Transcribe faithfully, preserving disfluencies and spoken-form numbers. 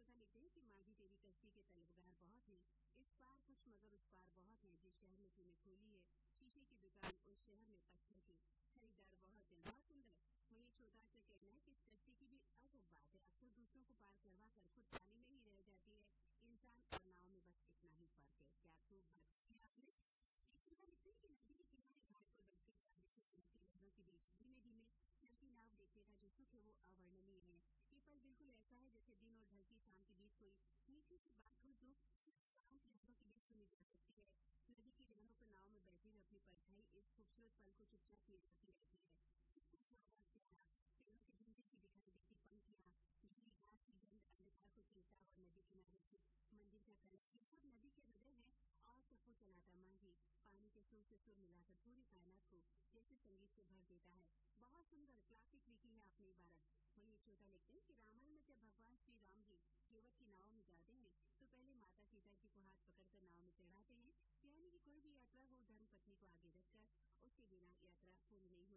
श्रोता लिखते हैं कि माझी तेरी कश्ती के तलबगार बहुत हैं, इस पार कुछ मगर उस पार बहुत हैं। जिस शहर में तूने खोली है शीशे की दुकान, उस शहर में पत्थर के खरीदार बहुत हैं। बहुत सुंदर। वही श्रोता से कहना है कि इस कश्ती की भी अजब बात है, अक्सर दूसरों को पार करवा कर खुद पानी में ही रह जाती है। इंसान और नाव में बस इतना ही फर्क है। क्या खूब बात की आपने। श्रोता लिखते हैं कि नदी के किनारे घाट पर बैठकर पानी से चलती लहरों के बीच धीमे धीमे चलती नाव देखने का जो सुख है वो अवर्णनीय है। ये पल बिल्कुल ऐसा है जैसे दिन और ढलती शाम के बीच कोई मीठी सी बात हो जो शांत लहरों के बीच सुनी जा सकती है। नदी की लहरों पर नाव में बैठी हुई अपनी परछाई इस खूबसूरत पल को चुपचाप निभाती रहती है। पेड़ों के झुंड की दिखाई देती पंक्तियां, गीली घास की गंध, अंधकार को चलता और नदी किनारे से मंदिर का कलश, ये सब नदी के हृदय है। और सबको चलाता मांझी पानी के सुर से सुर मिलाकर पूरी कायनात को जैसे संगीत से भर देता है। बहुत सुंदर क्लासिक लिखी है आपने इबारत। वही श्रोता लिखते हैं कि रामायण में जब भगवान श्री राम जी केवट की नाव में जाते हैं तो पहले माता सीता जी को हाथ पकड़कर नाव में चढ़ाते हैं। यानी कि कोई भी यात्रा हो धर्म पत्नी को आगे रखकर, उसके बिना यात्रा पूरी नहीं हो